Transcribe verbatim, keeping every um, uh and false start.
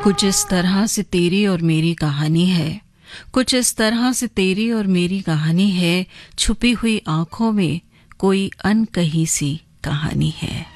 कुछ इस तरह से तेरी और मेरी कहानी है, कुछ इस तरह से तेरी और मेरी कहानी है, छुपी हुई आंखों में कोई अनकही सी कहानी है।